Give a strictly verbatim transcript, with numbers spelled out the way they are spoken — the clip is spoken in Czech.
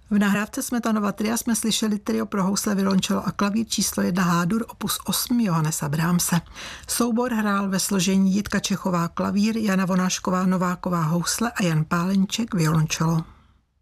V nahrávce Smetanova tria jsme slyšeli trio pro housle, violončelo a klavír číslo jedna H-dur opus osm Johannesa Brahmse. Soubor hrál ve složení Jitka Čechová klavír, Jana Vonášková Nováková housle a Jan Pálenček violončelo.